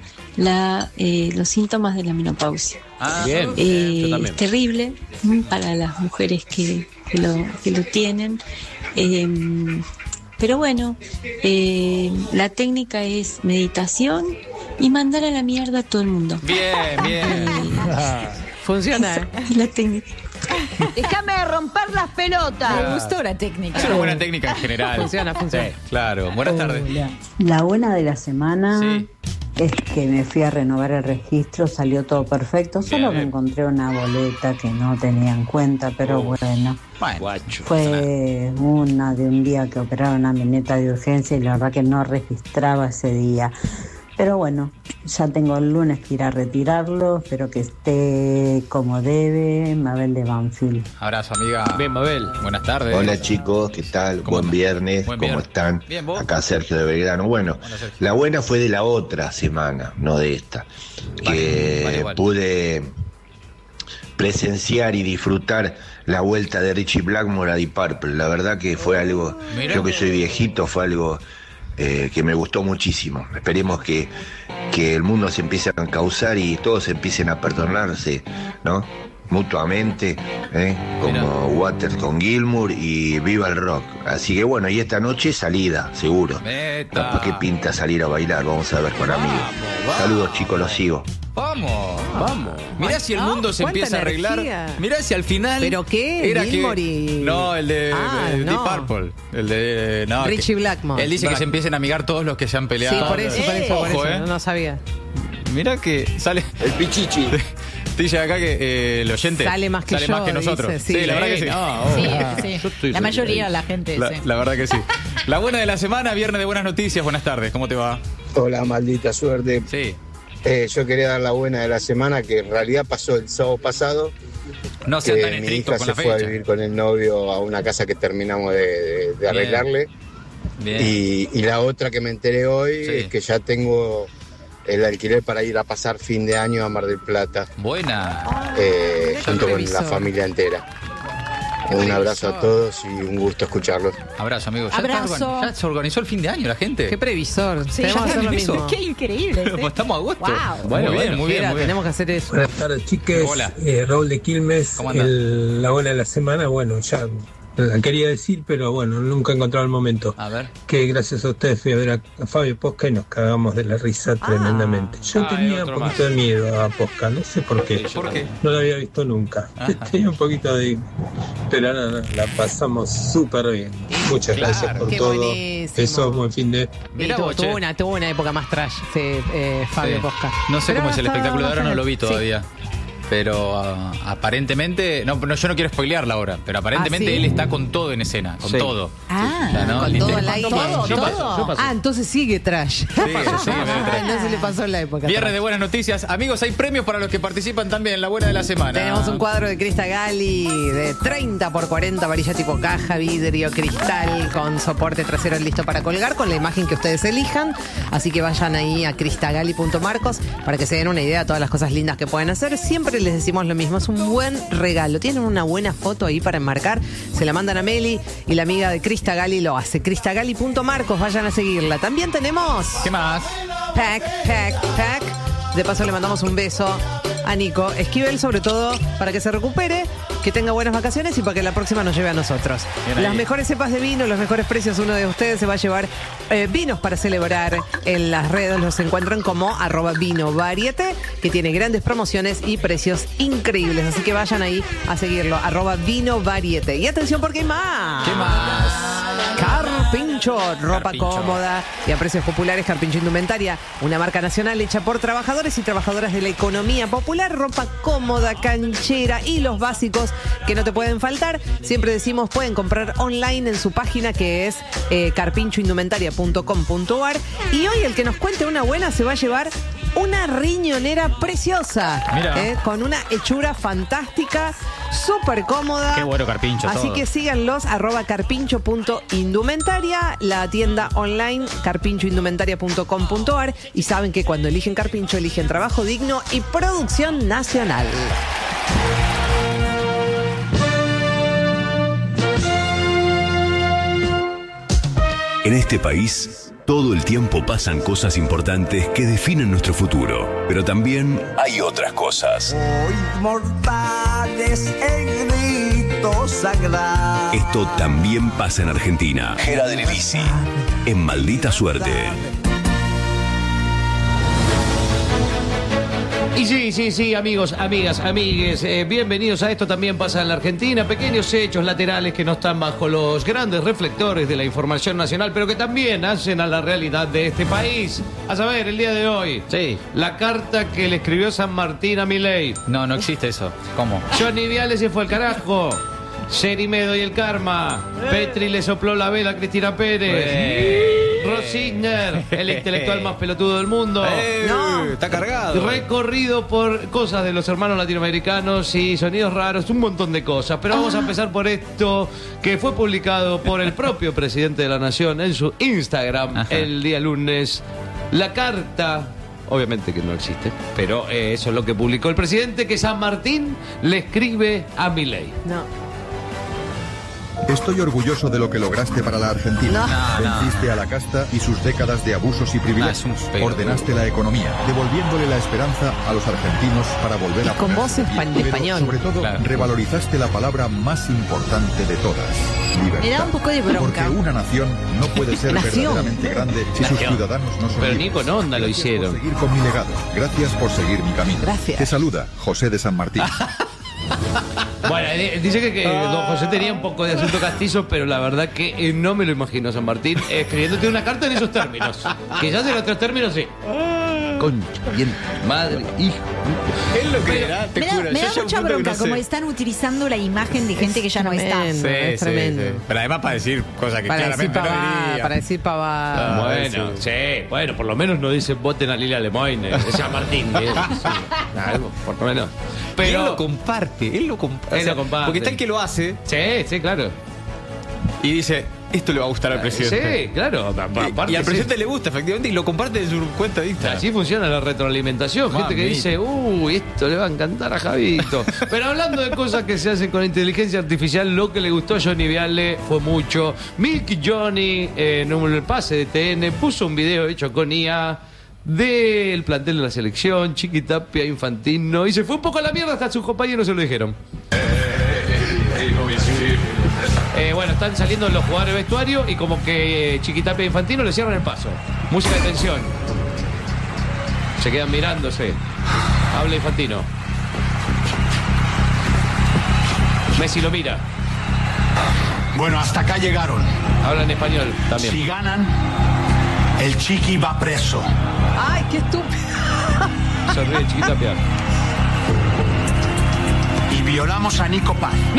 los síntomas de la menopausia. Bien, yo también. Es terrible para las mujeres que lo tienen. Pero bueno, la técnica es meditación y mandar a la mierda a todo el mundo. Bien. Funciona, ¿eh? Es la técnica. Déjame de romper las pelotas. Me gustó la técnica. Es una buena técnica en general. Funciona. Sí, claro. Buenas tardes. La buena de la semana Sí. es que me fui a renovar el registro, salió todo perfecto, solo Bien. me encontré una boleta que no tenía en cuenta, pero bueno, Bueno, Guacho. fue una de un día que operaron a mi neta de urgencia y la verdad que no registraba ese día. Pero bueno, ya tengo el lunes que ir a retirarlo, espero que esté como debe. Mabel de Banfield. abrazo, amiga. Bien, Mabel. Buenas tardes. Hola chicos, ¿qué tal? ¿Cómo Buen andan? viernes, Buen ¿cómo viernes. están? Bien, ¿vos? Acá Sergio de Belgrano. Bueno, Hola, Sergio. la buena fue de la otra semana, no de esta, que vale. pude presenciar y disfrutar la vuelta de Richie Blackmore a Deep Purple. La verdad que fue algo, Mirá. yo que soy viejito, fue algo que me gustó muchísimo. Esperemos que el mundo se empiece a encauzar y todos empiecen a perdonarse, ¿no? Mutuamente, como Waters con Gilmour y Viva el Rock. Así que bueno, y esta noche salida, seguro. Meta. ¿Para qué pinta salir a bailar? Vamos a ver con amigos. vamos. Saludos chicos, los sigo. Vamos. Vamos. Mirá si el mundo se ¿Cuánta empieza a arreglar. energía? Mirá si al final. ¿Pero qué? Era Gilmour que. y- No, el de, Ah, de no. Deep Purple. El de. No, Richie que- Blackmore. Él dice que se empiecen a amigar todos los que se han Sí, peleado. por eso, Ojo, no sabía. Mirá que sale. El Pichichi. Dice acá que el oyente. Sale más que yo, nosotros. dice, sí, sí. la verdad que sí. Sí. Yo estoy La mayoría de la gente, sí. La verdad que sí. La buena de la semana, viernes de buenas noticias. Buenas tardes, ¿cómo te va? Hola, maldita suerte. Sí. Yo quería dar la buena de la semana, que en realidad pasó el sábado pasado, No sean tan que mi estrictos hija con se la fue a fecha. vivir con el novio a una casa que terminamos de arreglarle. Bien. Y la otra que me enteré hoy Sí. es que ya tengo el alquiler para ir a pasar fin de año a Mar del Plata, Buena. junto con previsor. la familia entera. Un abrazo a todos y un gusto escucharlos. Abrazo, amigo. Abrazo. Ya se organizó el fin de año la gente. Qué previsor. Sí, Tenemos que hacer lo eso. mismo. Qué increíble. Pues estamos a agosto. Wow. Bueno, muy bien, muy bien. Mira, Muy bien. tenemos que hacer eso. Buenas tardes, chiques. Hola. Raúl de Quilmes. ¿Cómo andás? La buena de la semana, bueno, ya la quería decir, pero bueno, nunca he encontrado el momento. A ver. Que gracias a ustedes fui a ver a Fabio Posca y nos cagamos de la risa tremendamente. Yo tenía un otro poquito de miedo a Posca, no sé por qué. ¿Por qué? No lo había visto nunca. Tenía un poquito de... Pero no, la pasamos súper bien. Muchas Claro. gracias por Qué todo. buenísimo. Eso, buen fin de... Mirá tuvo, vos, che. tuvo una época más trash, Fabio Sí. Posca. No sé Pero cómo es el está espectáculo de ahora, no lo vi sí. todavía. Pero aparentemente, no, yo no quiero spoilearla ahora, pero aparentemente ¿sí? él está con todo en escena, con todo. Ah, O sea, ¿no? con todo al aire. ¿Todo? Ah, entonces sigue trash. No se le pasó en la época. Viernes de buenas noticias. Amigos, hay premios para los que participan también en la buena de la semana. Tenemos un cuadro de Crista Gali de 30 por 40, varilla tipo caja, vidrio, cristal, con soporte trasero listo para colgar, con la imagen que ustedes elijan. Así que vayan ahí a cristagali.marcos para que se den una idea de todas las cosas lindas que pueden hacer. Siempre les decimos lo mismo, es un buen regalo. Tienen una buena foto ahí para enmarcar, se la mandan a Meli y la amiga de Crista Gali lo hace. cristagali.marcos, vayan a seguirla. También tenemos... ¿Qué más? Pack. De paso le mandamos un beso a Nico Esquivel, sobre todo para que se recupere, que tenga buenas vacaciones y para que la próxima nos lleve a nosotros. Las mejores cepas de vino, los mejores precios, uno de ustedes se va a llevar vinos para celebrar. En las redes los encuentran como @vinovarieté, que tiene grandes promociones y precios increíbles. Así que vayan ahí a seguirlo, @vinovarieté. Y atención porque hay más. ¿Qué más? Carpincho, ropa Carpincho. cómoda y a precios populares. Carpincho Indumentaria, una marca nacional hecha por trabajadores y trabajadoras de la economía popular. Ropa cómoda, canchera y los básicos que no te pueden faltar. Siempre decimos, pueden comprar online en su página, que es carpinchoindumentaria.com.ar. Y hoy el que nos cuente una buena se va a llevar una riñonera preciosa. Mira. Con una hechura fantástica, súper cómoda. Qué bueno Carpincho. Así todo. que síganlos, @carpincho.indumentaria, la tienda online carpinchoindumentaria.com.ar, y saben que cuando eligen Carpincho eligen trabajo digno y producción nacional. En este país, todo el tiempo pasan cosas importantes que definen nuestro futuro. Pero también hay otras cosas. Hoy mortales en grito sagrado. Esto también pasa en Argentina. Gera de Lisi, en Maldita Suerte. Y sí, amigos, amigas, amigues, bienvenidos a Esto También Pasa en la Argentina. Pequeños hechos laterales que no están bajo los grandes reflectores de la información nacional, pero que también hacen a la realidad de este país. A saber, el día de hoy, la carta que le escribió San Martín a Milei. No existe eso. ¿Cómo? Johnny Viale se fue al carajo. Sherimedo y el karma. Petri le sopló la vela a Cristina Pérez. Rosigner, el intelectual más pelotudo del mundo. Está cargado. Recorrido por cosas de los hermanos latinoamericanos y sonidos raros, un montón de cosas. Pero vamos a empezar por esto, que fue publicado por el propio presidente de la Nación en su Instagram el día lunes. La carta... Obviamente que no existe, pero eso es lo que publicó el presidente, que San Martín le escribe a Milei. Estoy orgulloso de lo que lograste para la Argentina. Venciste a la casta y sus décadas de abusos y privilegios. Ordenaste la economía, devolviéndole la esperanza a los argentinos para volver a con voz en español. Sobre todo, revalorizaste la palabra más importante de todas: libertad. Me da un poco de bronca. Porque una nación no puede ser verdaderamente grande si sus ciudadanos no son Pero libres. ni con onda lo hicieron. Gracias por seguir con mi legado. Gracias por seguir mi camino. Gracias. Te saluda José de San Martín. Bueno, dice que don José tenía un poco de acento castizo, pero la verdad que no me lo imagino San Martín escribiéndote una carta en esos términos. Quizás en otros términos sí. Concha, bien, madre, hijo. Es lo que era, te juro. Me Yo da ya mucha un punto que bronca, no sé. como están utilizando la imagen de gente que ya no está. Es tremendo. Pero además para decir cosas que Para decir claramente no pavada, diría. para decir pavada. Bueno, bueno, por lo menos no dice voten a Lilia Lemoyne, San Martín. Algo, por lo menos. Pero Pero él lo comparte, él lo comparte. Él lo comparte. Porque está el que lo hace Sí, claro. y dice, esto le va a gustar al presidente. Sí, claro. Aparte, Y al sí. presidente le gusta, efectivamente, y lo comparte de su cuenta de Instagram. Así funciona la retroalimentación. Gente que Mamita. dice, esto le va a encantar a Javito. Pero hablando de cosas que se hacen con inteligencia artificial, lo que le gustó a Johnny Viale fue mucho. Milky Johnny, en el pase de TN, puso un video hecho con IA del plantel de la selección, Chiquitapia, Infantino, y se fue un poco a la mierda, hasta sus compañeros se lo dijeron. Bueno, están saliendo los jugadores de vestuario y como que Chiquitapia e Infantino le cierran el paso. Música de tensión. Se quedan mirándose. Habla Infantino. Messi lo mira. Bueno, hasta acá llegaron. Habla en español también. Si ganan, el Chiqui va preso. Ay, qué estúpido. Se ríe Chiquitapia. violamos a Nico Paz. ¡No!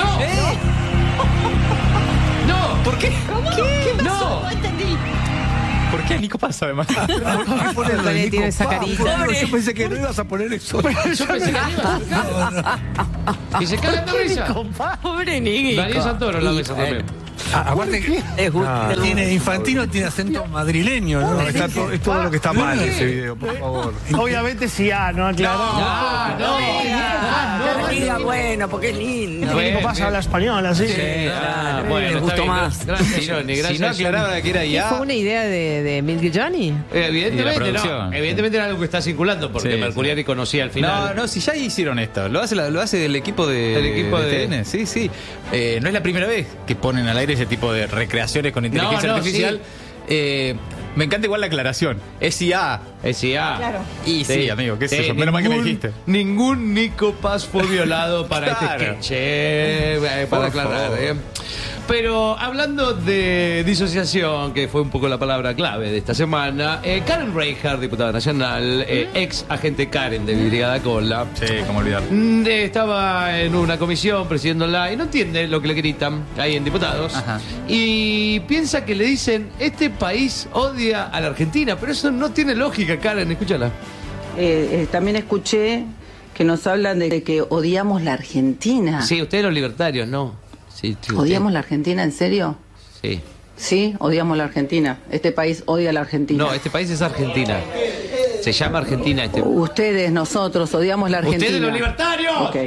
¡No! ¿Por qué? ¿Qué pasó? No. No entendí. ¿Por qué Nico Paz, además? Porque tiene esa carita. Yo pensé que no ibas a poner eso. Yo pensé que iba. Y se cagan de risa. Pobre Nico. Daniel Santoro en la mesa también. Aparte que tiene Infantino tiene acento madrileño, ¿no? Es todo lo que está mal en ese video, por favor. Obviamente sí, no aclaró. No diga bueno, porque es lindo. Nico Paz habla español, así. Bueno, gustó está bien. más. Gracias, Johnny. Gracias. Si no aclaraba que era ¿Qué IA. fue una idea de Milky Johnny? Evidentemente producción. no. Evidentemente era algo que está circulando porque Sí, Mercuriari conocía al No, final. no, si ya hicieron esto. Lo hace el equipo de TN. Sí, sí. No es la primera vez que ponen al aire ese tipo de recreaciones con inteligencia artificial. Me encanta igual la aclaración. Es IA. Es IA. Claro. Y sí, amigo, qué sé yo. Menos mal que me dijiste. Ningún Nico Paz fue violado para Claro. este sketch. Para Por aclarar. favor. Pero hablando de disociación, que fue un poco la palabra clave de esta semana, Karen Reinhardt, diputada nacional, ex agente Karen de Brigada Cola, Sí, cómo olvidar. estaba en una comisión presidiéndola y no entiende lo que le gritan ahí en diputados. Ajá. Y piensa que le dicen, este país odia a la Argentina, pero eso no tiene lógica, Karen, escúchala. También escuché que nos hablan de que odiamos la Argentina. Sí, ustedes los libertarios, no. Sí, ¿Odiamos la Argentina, en serio? Sí. Sí, odiamos la Argentina. Este país odia a la Argentina. No, este país es Argentina. Se llama Argentina este. Ustedes, nosotros, odiamos la Argentina. ¡Ustedes los libertarios! Ok.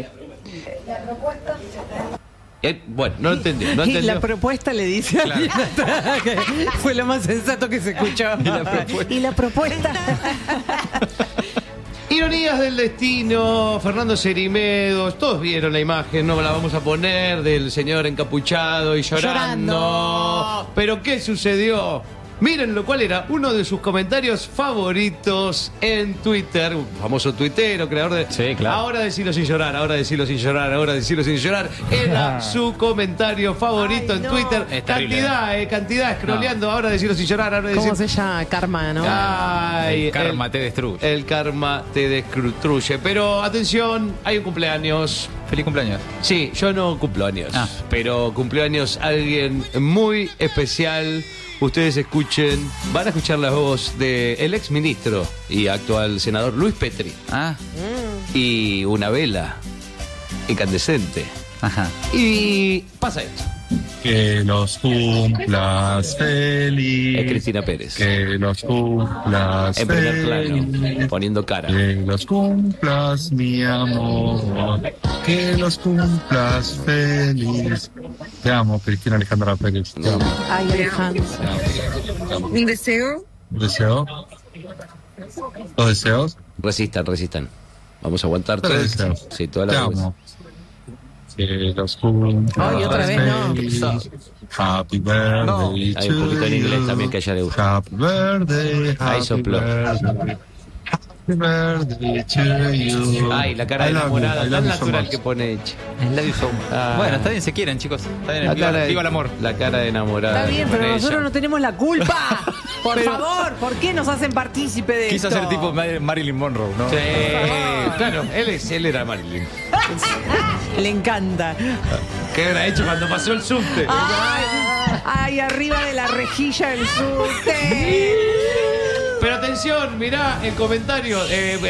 Bueno, no entendió. No Y entendió. la propuesta le dice a alguien atrás, que fue lo más sensato que se escuchó. Y la propuesta. Ironías del destino, Fernando Cerimedos, todos vieron la imagen, no la vamos a poner, del señor encapuchado y llorando. Pero ¿qué sucedió? Miren lo cual era uno de sus comentarios favoritos en Twitter, un famoso tuitero, creador de... Sí, claro. Ahora decilo sin llorar, ahora decilo sin llorar, ahora decilo sin llorar. Era su comentario favorito en Twitter. Es terrible, Cantidad, scrolleando, ahora decilo sin llorar, ahora ¿Cómo decilo... se llama? Karma, ¿no? Ay, El karma te destruye. El karma te destruye. Pero atención, hay un cumpleaños. Feliz cumpleaños. Sí, yo no cumplo años, Ah. pero cumplió años alguien muy especial. Ustedes escuchen, van a escuchar la voz del ex ministro y actual senador Luis Petri. Ah. Y una vela incandescente. Ajá. Y pasa esto. Que los cumplas feliz. Es Cristina Pérez. Que los cumplas En primer feliz. plano, poniendo cara. Que los cumplas, mi amor. Que los cumplas feliz. Te amo, Cristina Alejandra Pérez. Te amo. Ay, Alejandro. ¿Un deseo? ¿Deseo? ¿Los deseos? Resistan. Vamos a aguantar Tres tres. deseos. Sí, toda Te la amo. Que los cumplas Ay, otra vez no. feliz. Happy birthday Hay un poquito en inglés to también que a ella le gusta. Happy birthday, Ahí happy sopló. birthday. Happy birthday to you. Ay, la cara de I love you, enamorada I tan love you so natural much. que pone hecha. Ah. Bueno, está bien, se quieren, chicos. Está bien, La viva, cara de- viva el amor. La cara de enamorada. Está bien, que pero pone nosotros ella. no tenemos la culpa. Por favor, ¿por qué nos hacen partícipe de Quiso esto? ser tipo Marilyn Monroe, ¿no? Sí, claro, él era Marilyn. Le encanta. ¿Qué habrá hecho cuando pasó el subte? Ay, arriba de la rejilla del subte. Pero atención, mirá el comentario.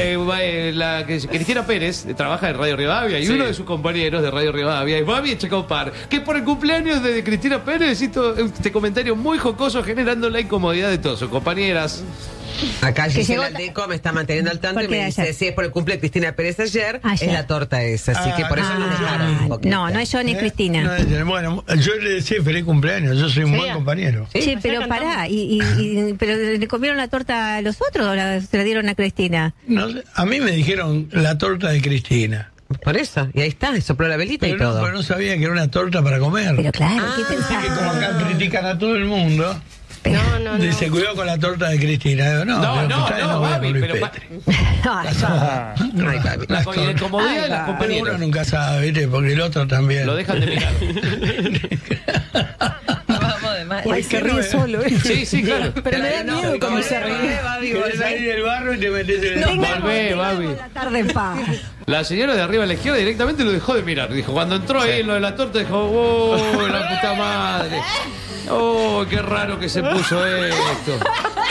La que Cristina Pérez trabaja en Radio Rivadavia y Sí. uno de sus compañeros de Radio Rivadavia es Babi Echecopar, que por el cumpleaños de Cristina Pérez hizo este comentario muy jocoso generando la incomodidad de todos sus compañeras. Acá Que Gisela llegó- Aldeco me está manteniendo al tanto y ¿Por qué me dice, ayer? si es por el cumple de Cristina Pérez ayer, Ayer. es la torta esa, así que por eso nos dejaron un poquito. No, no es yo ni Cristina. Bueno, yo le decía feliz cumpleaños, yo soy un buen compañero. Sí, pero pará, pero ¿le comieron la torta a los otros o se la dieron a Cristina? No sé, a mí me dijeron la torta de Cristina. Por eso, y ahí está, sopló la velita y Pero no, todo. pero no sabía que era una torta para comer. Pero claro, ¿qué Que pensás? como acá critican a todo el mundo, dice cuidado con la torta de Cristina. Digo, no, pero ustedes no voy a Babi, Luis pero Petri. Ay, papi. Las con la incomodidad de las Pero compañeras. uno nunca sabe, ¿viste? Porque el otro también. Lo dejan de mirar. Ay, se ríe solo, ¿eh? Sí, claro. Pero me da miedo cuando se ríe. Querés salir del barro y te metes en el Volvé, Babi. La tarde en paz. La señora de arriba a la izquierda directamente lo dejó de mirar. Dijo, cuando entró ahí en lo de la torta, dijo, ¡oh, la puta madre! ¡Oh, qué raro que se puso esto!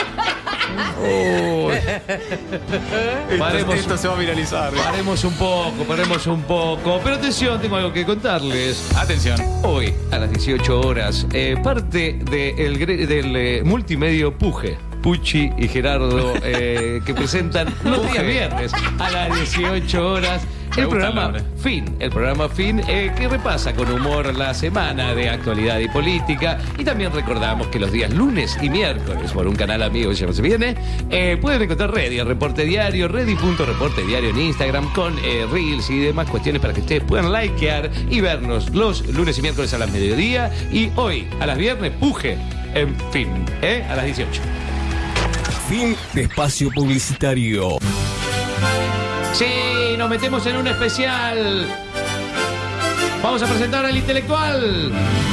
Oh. Esto se va a viralizar. Paremos un poco. Pero atención, tengo algo que contarles. Atención. Hoy, a las 18 horas, parte del multimedio Puje. Pucci y Gerardo que presentan los días viernes a las 18 horas el programa Fin, que repasa con humor la semana de actualidad y política, y también recordamos que los días lunes y miércoles por un canal amigo que se llama Se Viene pueden encontrar Ready, el Reporte Diario, Ready.Reporte Diario en Instagram con Reels y demás cuestiones para que ustedes puedan likear y vernos los lunes y miércoles a las mediodía, y hoy a las viernes Puje en Fin, a las 18. Fin de espacio publicitario. Sí, nos metemos en un especial. Vamos a presentar al intelectual.